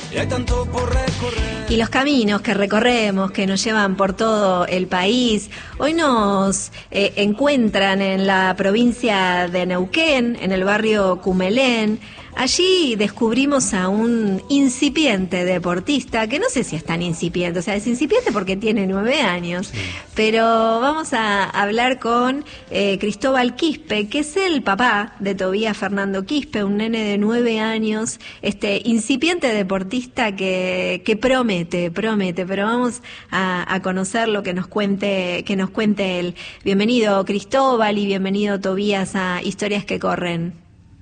y hay tanto por recorrer. Y los caminos que recorremos, que nos llevan por todo el país, hoy nos encuentran en la provincia de Neuquén, en el barrio Cumelén. Allí descubrimos a un incipiente deportista, que no sé si es tan incipiente, o sea, es incipiente porque tiene 9 años, sí. Pero vamos a hablar con Cristóbal Quispe, que es el papá de Tobías Fernando Quispe, un nene de 9 años, incipiente deportista que promete, pero vamos a conocer lo que nos cuente él. Bienvenido Cristóbal y bienvenido Tobías a Historias que Corren.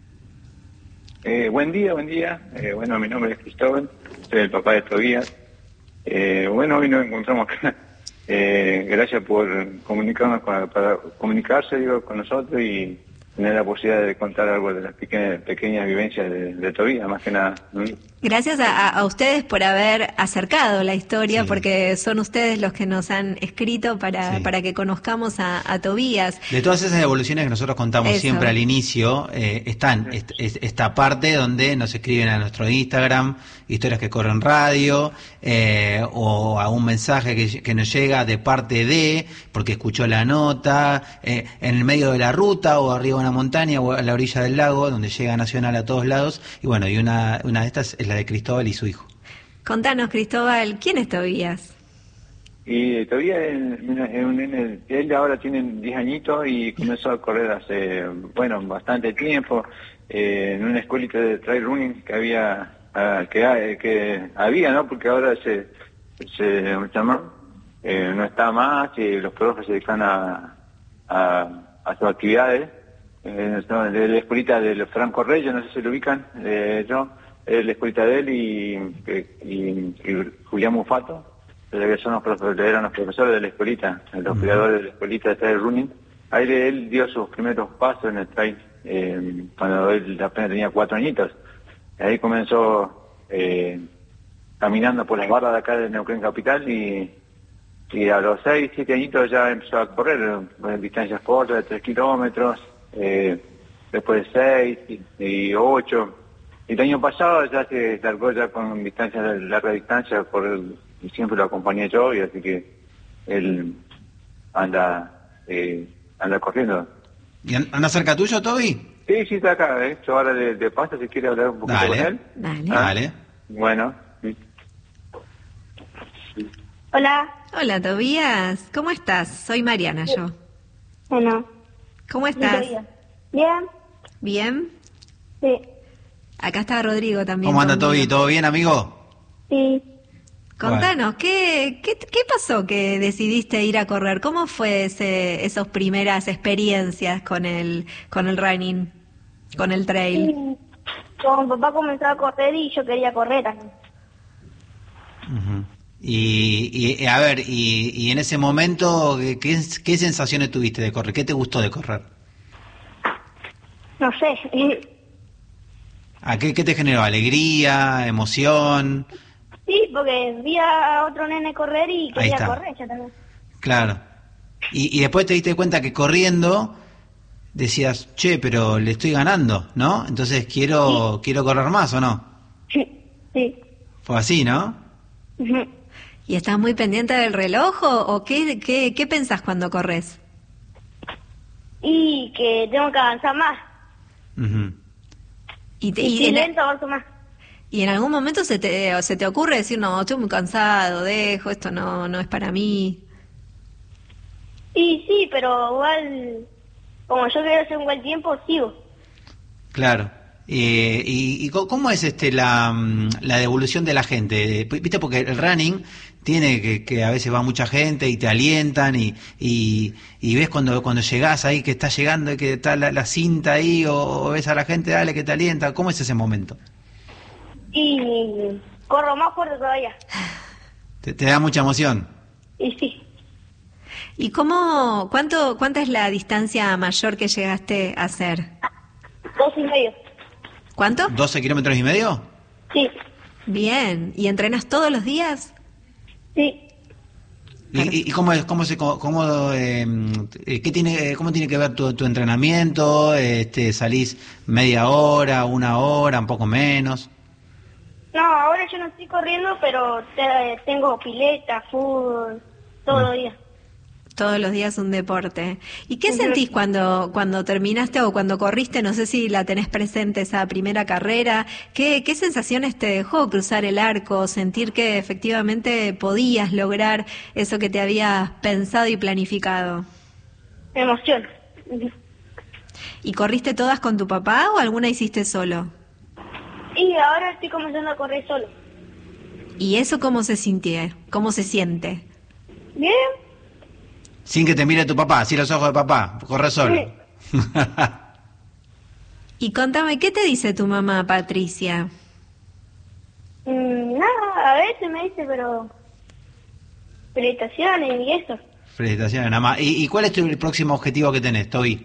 Buen día. Bueno, mi nombre es Cristóbal, soy el papá de Tobías. Bueno, hoy nos encontramos acá. Gracias por comunicarnos para comunicarse con nosotros y tener la posibilidad de contar algo de las pequeñas vivencias de Tobías, más que nada. Gracias a ustedes por haber acercado la historia, sí. Porque son ustedes los que nos han escrito para que conozcamos a Tobías. De todas esas evoluciones que nosotros contamos siempre al inicio, están esta parte donde nos escriben a nuestro Instagram, Historias que Corren Radio, o a un mensaje que nos llega de parte de, porque escuchó la nota, en el medio de la ruta, o arriba de una montaña, o a la orilla del lago, donde llega Nacional a todos lados, y bueno, y una de estas es la de Cristóbal y su hijo. Contanos, Cristóbal, ¿quién es Tobías? Y Tobías es un nene, él ahora tiene 10 añitos y comenzó a correr hace, bastante tiempo, en una escuelita de trail running que había, ¿no? Porque ahora no está más y los profes se dedican a sus actividades. De la escuelita de Franco Reyes, no sé si lo ubican, la escuelita de él y Julián Mufato, que eran los profesores de la escuelita, los creadores de la escuelita de trail running. Ahí él dio sus primeros pasos en el trail cuando él apenas tenía 4 añitos. Ahí comenzó caminando por las barras de acá de Neuquén Capital y a los 6, 7 añitos ya empezó a correr en distancias cortas de 3 kilómetros, después de 6 y 8. Y el año pasado ya se largó ya con distancias de larga distancia, y siempre lo acompañé yo, y así que él anda corriendo. ¿Y anda cerca tuyo, Toby? Sí, está acá, yo ahora de paso, si quiere hablar un poquito con él. Dale. Bueno. Hola, Tobías, ¿cómo estás? Soy Mariana, yo. Bueno. ¿Cómo estás? Bien. ¿Bien? Sí. Acá está Rodrigo también. ¿Cómo anda, Toby? ¿Todo bien, amigo? Sí. Contanos, ¿qué pasó que decidiste ir a correr? ¿Cómo fue esas primeras experiencias con el running, con el trail? Sí. Cuando mi papá comenzó a correr y yo quería correr también. Uh-huh. Y a ver, y en ese momento, ¿qué sensaciones tuviste de correr? ¿Qué te gustó de correr? No sé. ¿Qué te generó? ¿Alegría? ¿Emoción? Sí, porque vi a otro nene correr y quería correr yo también. Claro. Y después te diste cuenta que corriendo decías, pero le estoy ganando, ¿no? Entonces quiero correr más, ¿o no? Sí. Fue así, ¿no? Uh-huh. ¿Y estás muy pendiente del reloj o qué pensás cuando corres? Y que tengo que avanzar más. Uh-huh. Y lento avanzo más. ¿Y en algún momento se te ocurre decir, no, estoy muy cansado, dejo, esto no es para mí? Y sí, pero igual, como yo quiero hacer un buen tiempo, sigo. Claro. ¿Y cómo es la devolución de la gente? ¿Viste? Porque el running tiene que a veces va mucha gente y te alientan y ves cuando llegás ahí que está llegando y que está la cinta ahí o ves a la gente, dale, que te alienta. ¿Cómo es ese momento? Y corro más fuerte todavía. ¿Te da mucha emoción? Y sí. ¿Y cuánta es la distancia mayor que llegaste a hacer? 2,5. ¿Cuánto? ¿12 kilómetros y medio? Sí. Bien. ¿Y entrenas todos los días? Sí. ¿Y cómo tiene que ver tu entrenamiento? ¿Salís media hora, 1 hora, un poco menos? No, ahora yo no estoy corriendo, pero tengo pileta, fútbol, todos los días. Todos los días un deporte. ¿Y qué Ujú. sentís cuando terminaste o cuando corriste? No sé si la tenés presente esa primera carrera. ¿Qué sensaciones te dejó cruzar el arco, sentir que efectivamente podías lograr eso que te habías pensado y planificado? Emoción. ¿Y corriste todas con tu papá o alguna hiciste solo? Y ahora estoy comenzando a correr solo. ¿Y eso cómo se sintió? ¿Cómo se siente? Bien. Sin que te mire tu papá, sin los ojos de papá, corre solo. Sí. Y contame, ¿qué te dice tu mamá, Patricia? Nada, a veces me dice, pero felicitaciones y eso. Felicitaciones, nada más. ¿Y cuál es el próximo objetivo que tenés, Toby?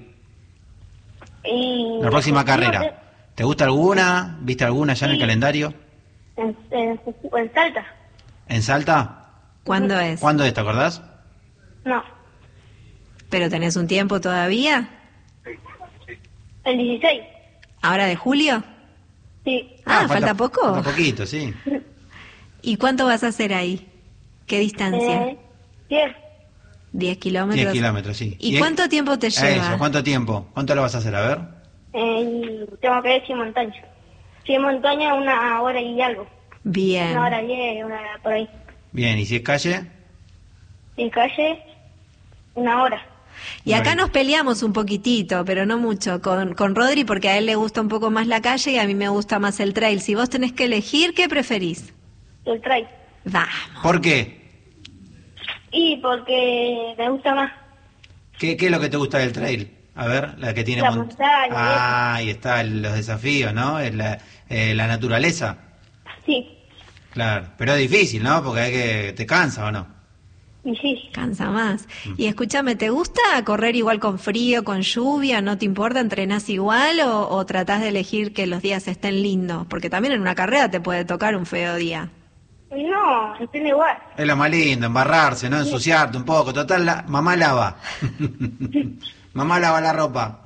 Y La próxima el carrera. objetivo ¿Te gusta alguna? ¿Viste alguna ya en el Sí. calendario? en Salta. ¿En Salta? ¿Cuándo es? ¿Cuándo es, te acordás? No, ¿Pero tenés un tiempo todavía? el 16. ¿Ahora de julio? Sí. ¿Falta poco? Falta poquito, sí. ¿Y cuánto vas a hacer ahí? ¿Qué distancia? 10. 10 kilómetros. 10 kilómetros, sí. ¿Y cuánto tiempo te lleva? Eso, ¿cuánto tiempo? ¿Cuánto lo vas a hacer? A ver. Tengo que ir 100 montañas. 100 montañas, 1 hora y algo. Bien. 1 hora 10, 1 hora por ahí. Bien, ¿y si es calle? En calle, 1 hora. Y acá Bueno. nos peleamos un poquitito, pero no mucho, con Rodri, porque a él le gusta un poco más la calle y a mí me gusta más el trail. Si vos tenés que elegir, ¿qué preferís? El trail. Vamos. ¿Por qué? Y porque me gusta más. ¿Qué es lo que te gusta del trail? A ver, la que tiene... La montaña, ahí está, los desafíos, ¿no? Es la naturaleza. Sí. Claro, pero es difícil, ¿no? Porque te cansa, ¿o no? Y sí. Cansa más. Y escúchame, ¿te gusta correr igual con frío, con lluvia? ¿No te importa? ¿Entrenás igual o tratás de elegir que los días estén lindos? Porque también en una carrera te puede tocar un feo día. No, entiendo igual. Es lo más lindo, embarrarse, ¿no? Ensuciarte un poco. Total, mamá lava. Mamá lava la ropa.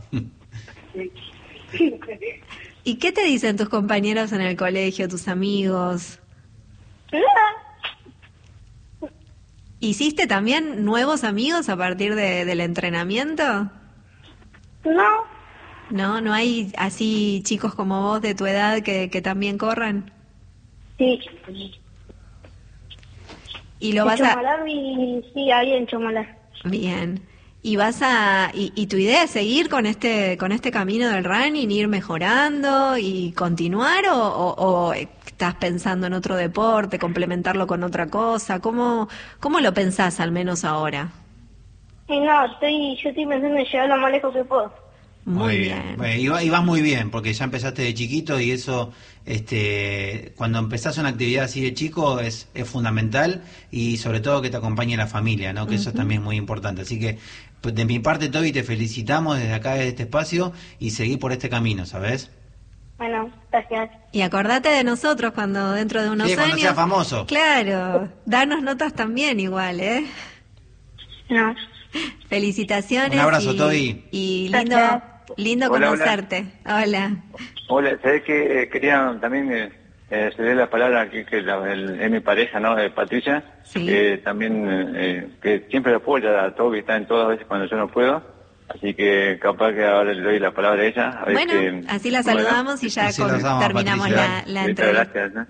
¿Y qué te dicen tus compañeros en el colegio, tus amigos? Nada. ¿Hiciste también nuevos amigos a partir del entrenamiento? No. ¿No? ¿No hay así chicos como vos de tu edad que también corran? Sí. Y lo En vas a... Chomalar sí, había en Chomalar. Bien. ¿Y vas a... y tu idea es seguir con este camino del running, ir mejorando y continuar o estás pensando en otro deporte, complementarlo con otra cosa? ¿Cómo lo pensás al menos ahora? Y no, yo estoy pensando en llegar lo más lejos que puedo. Muy bien. Bueno, y vas muy bien, porque ya empezaste de chiquito y eso, cuando empezás una actividad así de chico es fundamental y sobre todo que te acompañe la familia, ¿no? Que eso también es muy importante. Así que pues, de mi parte, Toby, te felicitamos desde acá, desde este espacio y seguí por este camino, ¿sabes? Bueno, gracias. Y acordate de nosotros cuando dentro de unos Sí, años... cuando seas famoso. Claro, darnos notas también igual, ¿eh? No. Felicitaciones. Un abrazo, y, Toby. Y Gracias. lindo Hola, conocerte. Hola. Hola, ¿sabés que quería también ceder la palabra aquí, que es mi pareja, ¿no? Patricia, Sí. también, que siempre lo apoya a Toby, está en todas veces cuando yo no puedo, así que capaz que ahora le doy la palabra a ella. A ver Bueno, así la saludamos y ya Así la saludamos, terminamos Patricia. la Muchas entrevista. gracias, ¿no?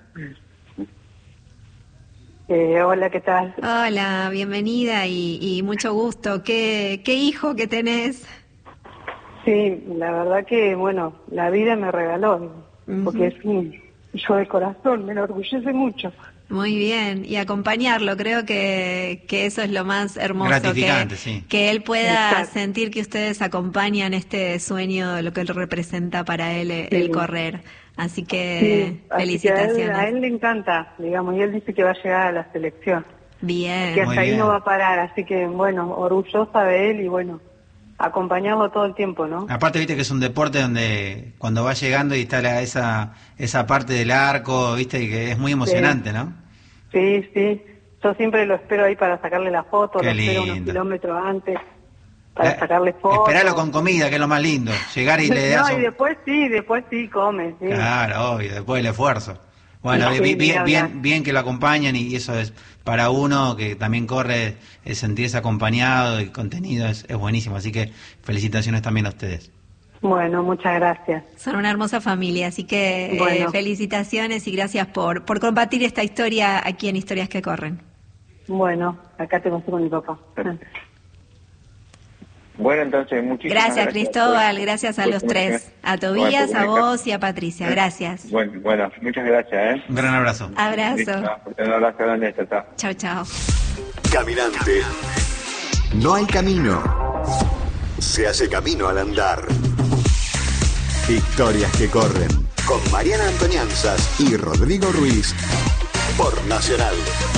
Hola, ¿qué tal? Hola, bienvenida y mucho gusto. ¿Qué hijo que tenés? Sí, la verdad que, bueno, la vida me regaló, porque es un hijo de corazón, me enorgullece mucho. Muy bien, y acompañarlo, creo que eso es lo más hermoso, Gratificante, sí. que él pueda Exacto. sentir que ustedes acompañan este sueño, lo que él representa para él, Sí. el correr. Así que Sí, así que felicitaciones. a él le encanta, digamos, y él dice que va a llegar a la selección, Bien. que Muy hasta ahí bien. no va a parar, así que, bueno, orgullosa de él y, bueno, acompañarlo todo el tiempo, ¿no? Aparte, viste que es un deporte donde cuando va llegando y está esa parte del arco, viste, que es muy emocionante, ¿no? Sí, sí, yo siempre lo espero ahí para sacarle la foto, Qué lo espero unos lindo. kilómetros antes para sacarle fotos. Esperalo con comida, que es lo más lindo. Llegar y le das No, y después sí come, sí. Claro, obvio, después del esfuerzo. Bueno, Sí, bien que lo acompañan y eso es para uno que también corre, el sentirse acompañado, el contenido es buenísimo, así que felicitaciones también a ustedes. Bueno, muchas gracias. Son una hermosa familia, así que Bueno. felicitaciones y gracias por compartir esta historia aquí en Historias que Corren. Bueno, acá te consigo con mi papá. Bueno, entonces, muchísimas gracias. Gracias, Cristóbal, gracias a los tres, a Tobías, a vos y a Patricia, gracias. Bueno, muchas gracias, Un gran abrazo. Abrazo. Un abrazo grande, chao. Chao, chao. Caminante. No hay camino. Se hace camino al andar. Historias que corren. Con Mariana Antonianzas y Rodrigo Ruiz. Por Nacional.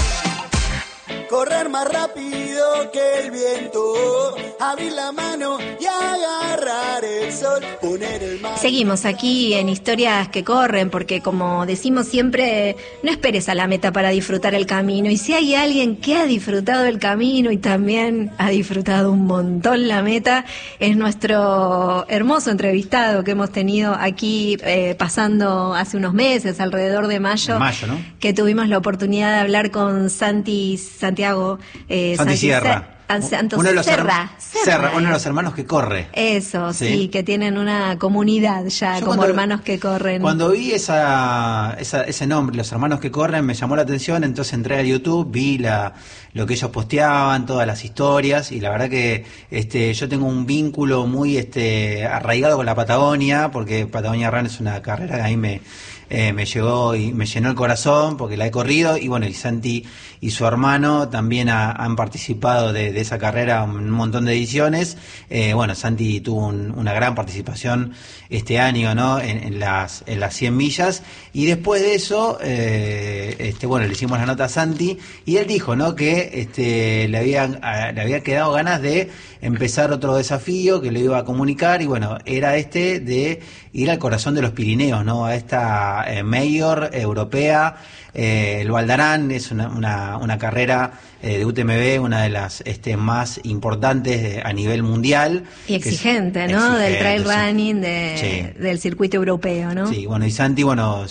Correr más rápido que el viento, abrir la mano y agarrar el sol, poner el mar. Seguimos aquí en Historias que Corren, porque como decimos siempre, no esperes a la meta para disfrutar el camino. Y si hay alguien que ha disfrutado el camino y también ha disfrutado un montón la meta, es nuestro hermoso entrevistado que hemos tenido aquí pasando hace unos meses, alrededor de mayo. En mayo, ¿no? Que tuvimos la oportunidad de hablar con Santiago. Santi Sierra. Santos Uno de los Serra, uno de los hermanos que corre. Eso, sí, que tienen una comunidad ya, como hermanos que corren. Cuando vi ese nombre, los hermanos que corren, me llamó la atención, entonces entré a YouTube, vi lo que ellos posteaban, todas las historias, y la verdad que yo tengo un vínculo muy arraigado con la Patagonia, porque Patagonia Run es una carrera que a mí me llegó y me llenó el corazón porque la he corrido, y bueno, y Santi y su hermano también han participado de esa carrera en un montón de ediciones. Bueno, Santi tuvo una gran participación este año, ¿no? En las 100 millas, y después de eso, bueno, le hicimos la nota a Santi y él dijo, ¿no? Que le había quedado ganas de empezar otro desafío que le iba a comunicar, y bueno, era de ir al corazón de los Pirineos, ¿no? A esta Major europea. El Val d'Aran es una carrera de UTMB, una de las más importantes a nivel mundial. Y exigente, ¿no? Exigente, del trail running del circuito europeo, ¿no? Sí, bueno, y Santi,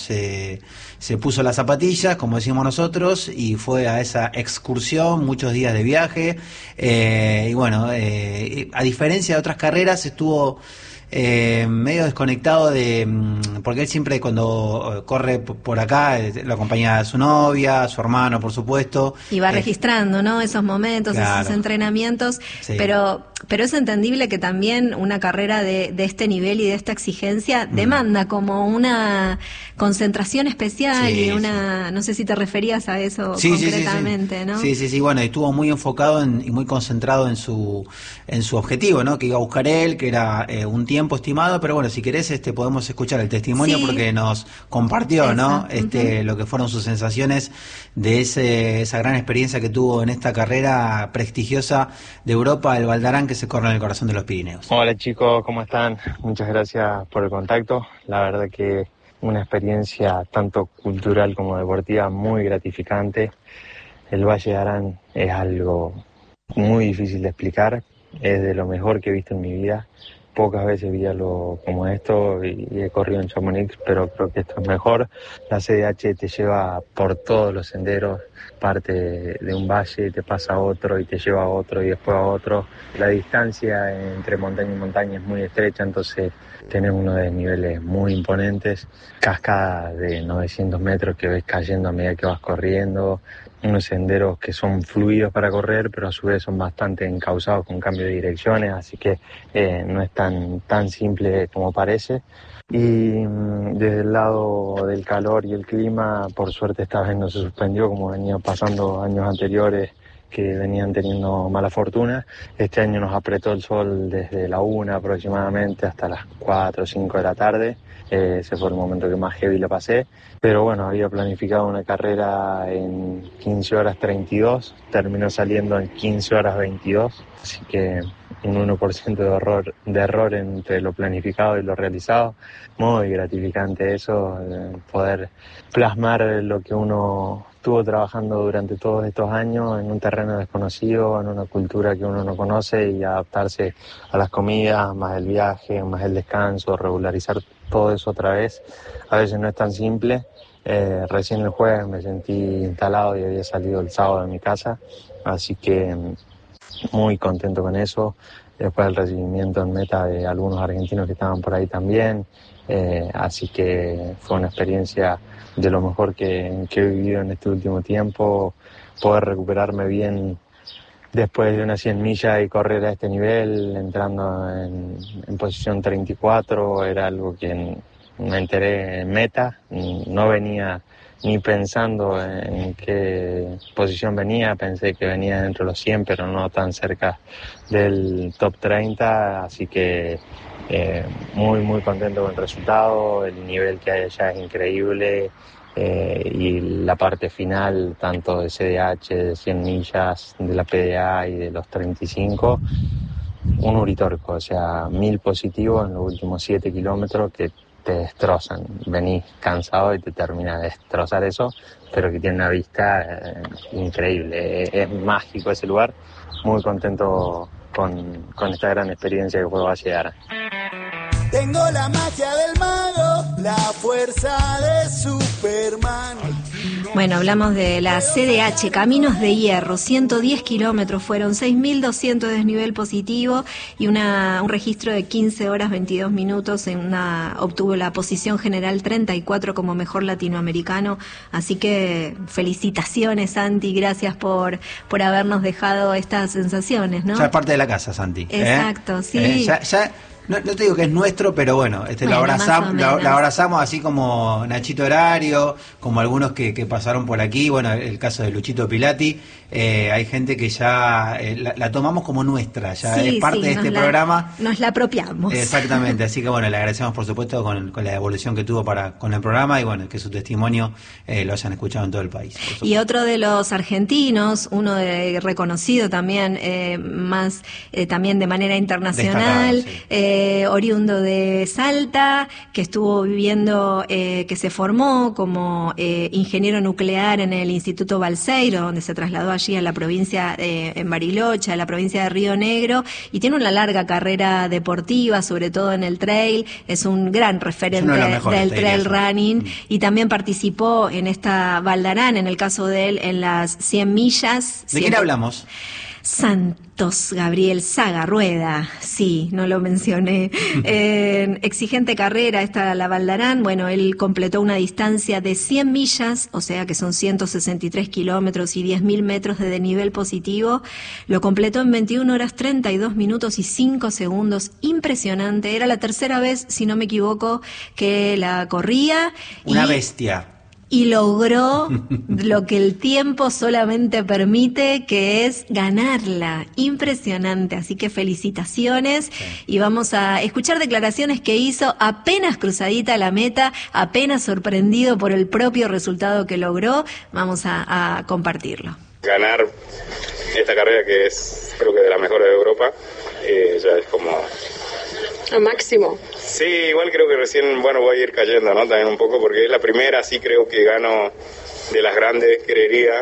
se puso las zapatillas, como decimos nosotros, y fue a esa excursión, muchos días de viaje, y bueno, a diferencia de otras carreras, estuvo medio desconectado porque él siempre cuando corre por acá lo acompaña a su novia, a su hermano, por supuesto, y va registrando, ¿no? Esos momentos, claro, esos entrenamientos, sí. pero es entendible que también una carrera de este nivel y de esta exigencia demanda como una concentración especial, y una, no sé si te referías a eso concretamente, ¿no? Sí, bueno, estuvo muy enfocado y muy concentrado en su objetivo, ¿no? Que iba a buscar él, que era un tiempo estimado, pero bueno, si querés podemos escuchar el testimonio, porque nos compartió, eso, ¿no? Lo que fueron sus sensaciones de esa gran experiencia que tuvo en esta carrera prestigiosa de Europa, el Val d'Aran, que se corre en el corazón de los Pirineos. Hola chicos, ¿cómo están? Muchas gracias por el contacto. La verdad que una experiencia tanto cultural como deportiva muy gratificante. El Valle d'Aran es algo muy difícil de explicar, es de lo mejor que he visto en mi vida. Pocas veces vi algo como esto y he corrido en Chamonix, pero creo que esto es mejor. La CDH te lleva por todos los senderos, parte de un valle, te pasa a otro y te lleva a otro y después a otro. La distancia entre montaña y montaña es muy estrecha, entonces tenés unos desniveles muy imponentes, cascadas de 900 metros que ves cayendo a medida que vas corriendo, unos senderos que son fluidos para correr, pero a su vez son bastante encauzados con cambio de direcciones, así que no es tan simple como parece. Y desde el lado del calor y el clima, por suerte esta vez no se suspendió como venía pasando años anteriores, que venían teniendo mala fortuna. Este año nos apretó el sol desde la 1 aproximadamente hasta las 4 o 5 de la tarde. Ese fue el momento que más heavy lo pasé. Pero bueno, había planificado una carrera en 15 horas 32, terminó saliendo en 15 horas 22, así que un 1% de error entre lo planificado y lo realizado. Muy gratificante eso, poder plasmar lo que uno estuvo trabajando durante todos estos años en un terreno desconocido, en una cultura que uno no conoce, y adaptarse a las comidas, más el viaje, más el descanso, regularizar todo eso otra vez. A veces no es tan simple, Recién el jueves me sentí instalado y había salido el sábado de mi casa, así que muy contento con eso. Después del recibimiento en meta de algunos argentinos que estaban por ahí también, así que fue una experiencia de lo mejor que he vivido en este último tiempo. Poder recuperarme bien después de unas 100 millas y correr a este nivel, entrando en posición 34, era algo que me enteré en meta, no venía ni pensando en qué posición venía, pensé que venía dentro de los 100, pero no tan cerca del top 30, así que muy muy contento con el resultado, el nivel que hay allá es increíble, y la parte final, tanto de CDH, de 100 millas, de la PDA y de los 35, un uritorco, o sea, 1000 positivos en los últimos 7 kilómetros que te destrozan. Venís cansado y te termina de destrozar eso, pero que tiene una vista increíble. Es mágico ese lugar. Muy contento con esta gran experiencia que fue Valle de Arán. Tengo la magia del mago, la fuerza de Superman. Bueno, hablamos de la CDH, Caminos de Hierro, 110 kilómetros, fueron 6.200 de desnivel positivo y un registro de 15 horas 22 minutos, obtuvo la posición general 34 como mejor latinoamericano, así que felicitaciones, Santi, gracias por habernos dejado estas sensaciones, ¿no? Ya es parte de la casa, Santi. Exacto, sí. No te digo que es nuestro, pero bueno, lo abrazamos así como Nachito Horario, como algunos que pasaron por aquí, bueno, el caso de Luchito Pilati, hay gente que ya la tomamos como nuestra, ya es parte de este programa. Nos la apropiamos. Exactamente, así que bueno, le agradecemos por supuesto con la evolución que tuvo con el programa y bueno, que su testimonio lo hayan escuchado en todo el país. Y otro de los argentinos, uno reconocido también, también de manera internacional, oriundo de Salta, que estuvo viviendo, que se formó como ingeniero nuclear en el Instituto Balseiro, donde se trasladó allí a la provincia en Bariloche, a la provincia de Río Negro, y tiene una larga carrera deportiva, sobre todo en el trail, es un gran referente del trail running, y también participó en esta Val d'Arán, en el caso de él, en las 100 millas. ¿De quién hablamos? Santos Gabriel Saga Rueda, sí, no lo mencioné. Exigente carrera esta la Val d'Arán. Bueno, él completó una distancia de 100 millas, o sea que son 163 kilómetros y 10.000 metros de desnivel positivo. Lo completó en 21 horas 32 minutos y 5 segundos. Impresionante. Era la tercera vez, si no me equivoco, que la corría. Una bestia. Y logró lo que el tiempo solamente permite, que es ganarla. Impresionante, así que felicitaciones. Sí. Y vamos a escuchar declaraciones que hizo apenas cruzadita la meta, apenas sorprendido por el propio resultado que logró. Vamos a compartirlo. Ganar esta carrera, que es creo que de las mejores de Europa, ya es como... al máximo. Sí, igual creo que recién, voy a ir cayendo, ¿no? También un poco, porque es la primera, sí creo que gano de las grandes, creería,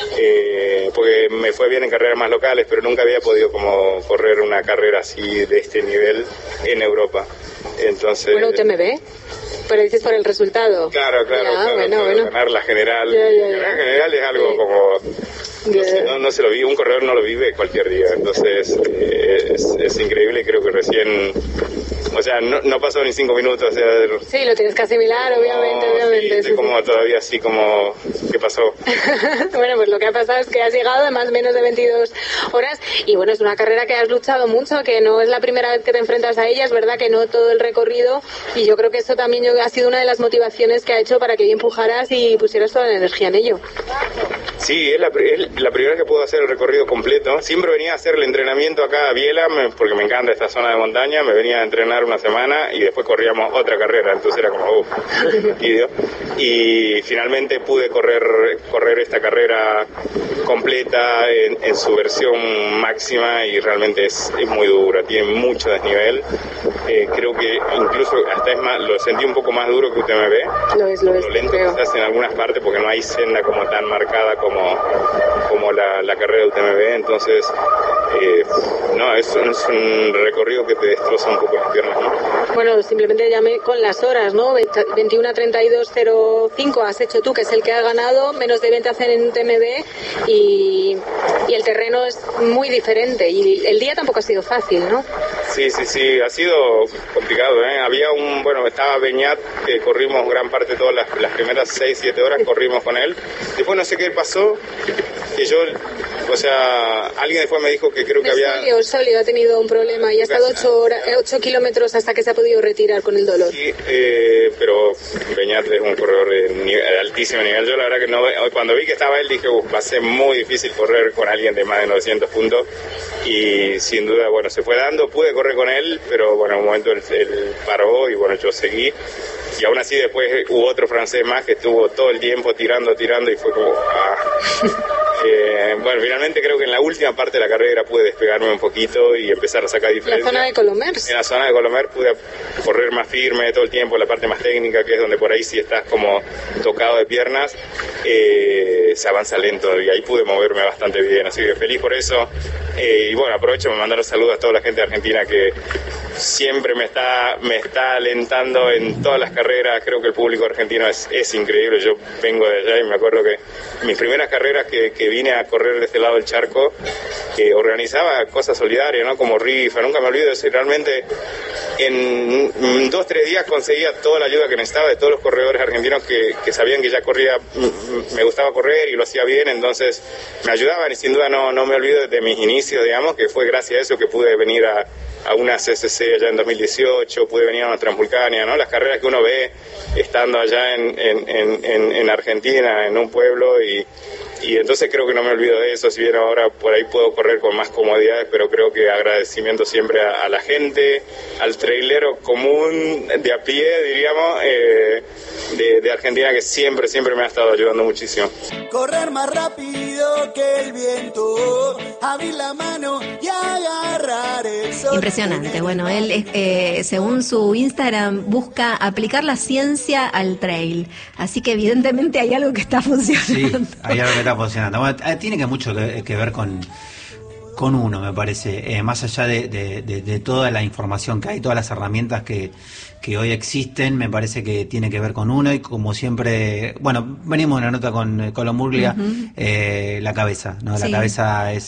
porque me fue bien en carreras más locales, pero nunca había podido como correr una carrera así de este nivel en Europa. Entonces... Bueno, UTMB, pero dices por el resultado. Claro, bueno. Ganar la general. Ganar la general es algo como... No se lo vive, un corredor no lo vive cualquier día, entonces es increíble, creo que recién, o sea, no pasó ni 5 minutos, o sea... Sí, lo tienes que asimilar, obviamente. Sí, como todavía así como, ¿qué pasó? Bueno, pues lo que ha pasado es que has llegado a más o menos de 22 horas, y bueno, es una carrera que has luchado mucho, que no es la primera vez que te enfrentas a ella, es verdad que no todo el recorrido, y yo creo que eso también ha sido una de las motivaciones que ha hecho para que hoy empujaras y pusieras toda la energía en ello. Sí, es la primera vez que puedo hacer el recorrido completo. Siempre venía a hacer el entrenamiento acá a Biela, porque me encanta esta zona de montaña. Me venía a entrenar una semana y después corríamos otra carrera. Entonces era como, y finalmente pude correr esta carrera completa en su versión máxima, y realmente es muy dura, tiene mucho desnivel. Creo que incluso hasta es más, lo sentí un poco más duro que UTMB. Lo es. Lo lento que se hace en algunas partes, porque no hay senda como tan marcada como la carrera de UTMB, entonces es un recorrido que te destroza un poco las piernas, ¿no? Bueno, simplemente llamé con las horas, ¿no? 21:32:05 has hecho tú, que es el que ha ganado, menos de 20 hacen en TMB y el terreno es muy diferente y el día tampoco ha sido fácil, ¿no? Sí, ha sido complicado, ¿eh? Estaba Beñat, que corrimos gran parte, todas las primeras 6-7 horas corrimos con él. Después no sé qué pasó, que alguien después me dijo que creo que Solio ha tenido un problema y ha estado 8 kilómetros hasta que se ha podido retirar con el dolor. Sí, pero Beñat es un corredor de altísimo nivel. Yo la verdad que cuando vi que estaba él dije, va a ser muy difícil correr con alguien de más de 900 puntos y sin duda, se fue dando, pude correr con él, pero en un momento él paró y yo seguí. Y aún así después hubo otro francés más que estuvo todo el tiempo tirando y fue como... finalmente creo que en la última parte de la carrera pude despegarme un poquito y empezar a sacar diferencia. ¿La zona de Colomers? En la zona de Colomers pude correr más firme todo el tiempo, la parte más técnica, que es donde por ahí sí estás como tocado de piernas, se avanza lento y ahí pude moverme bastante bien, así que feliz por eso. Aprovecho para mandar saludos a toda la gente de Argentina que siempre me está alentando en todas las carreras. Creo que el público argentino es increíble. Yo vengo de allá y me acuerdo que mis primeras carreras que vine a correr de este lado del charco, organizaba cosas solidarias, ¿no? Como rifa, nunca me olvido de eso. Y realmente en 2-3 días conseguía toda la ayuda que necesitaba de todos los corredores argentinos que sabían que ya corría, me gustaba correr y lo hacía bien, entonces me ayudaban y sin duda no me olvido de mis inicios, digamos, que fue gracias a eso que pude venir a una CCC allá en 2018, pude venir a una Transvulcania, ¿no? Las carreras que uno ve estando allá en Argentina, en un pueblo, y entonces creo que no me olvido de eso, si bien ahora por ahí puedo correr con más comodidades, pero creo que agradecimiento siempre a la gente, al trailero común de a pie, diríamos, de Argentina, que siempre me ha estado ayudando muchísimo. Correr más rápido que el viento, abrir la mano y agarrar el sol. Impresionante. Bueno, él, según su Instagram, busca aplicar la ciencia al trail. Así que evidentemente hay algo que está funcionando. Sí, hay algo que está funcionando. Bueno, tiene mucho que ver con uno, me parece, más allá de toda la información que hay, todas las herramientas que hoy existen, me parece que tiene que ver con uno, y como siempre, venimos de una nota con Colomurglia, la cabeza, ¿no? La cabeza es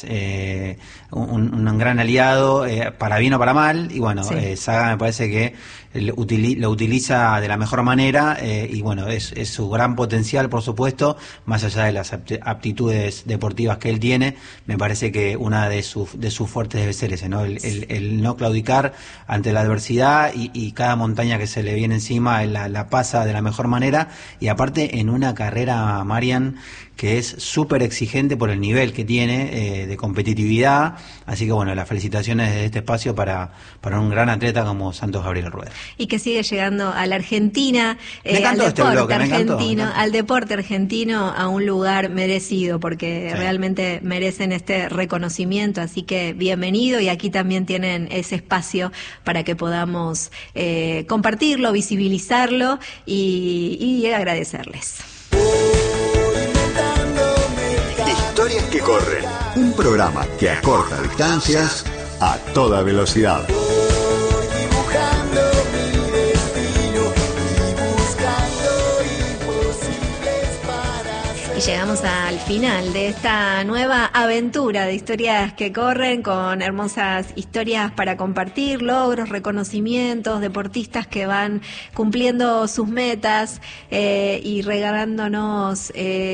un gran aliado, para bien o para mal, y Saga me parece que lo utiliza de la mejor manera, es su gran potencial, por supuesto, más allá de las aptitudes deportivas que él tiene. Me parece que una de sus fuertes debe ser ese, ¿no? El no claudicar ante la adversidad, y cada montaña que se le viene encima la pasa de la mejor manera, y aparte en una carrera, Marian, que es súper exigente por el nivel que tiene de competitividad. Así que las felicitaciones desde este espacio para un gran atleta como Santos Gabriel Rueda. Y que sigue llegando a la Argentina, al deporte argentino, a un lugar merecido, porque realmente merecen este reconocimiento. Así que bienvenido, y aquí también tienen ese espacio para que podamos compartirlo, visibilizarlo y agradecerles. Historias que corren. Un programa que acorta distancias a toda velocidad. Y llegamos al final de esta nueva aventura de Historias que corren, con hermosas historias para compartir, logros, reconocimientos, deportistas que van cumpliendo sus metas y regalándonos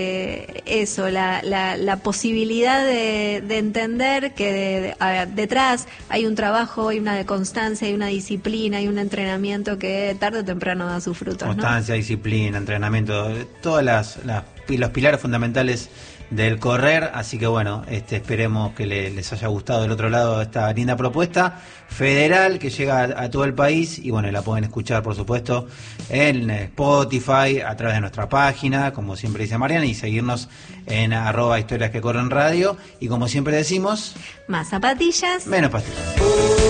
la posibilidad de entender que detrás hay un trabajo, hay una constancia, hay una disciplina, hay un entrenamiento que tarde o temprano da sus frutos. Constancia, disciplina, entrenamiento, todas los pilares fundamentales del correr. Así que esperemos que les haya gustado del otro lado esta linda propuesta federal que llega a todo el país, y la pueden escuchar, por supuesto, en Spotify, a través de nuestra página, como siempre dice Mariana, y seguirnos en @historias que corren radio, y como siempre decimos, más zapatillas, menos pastillas.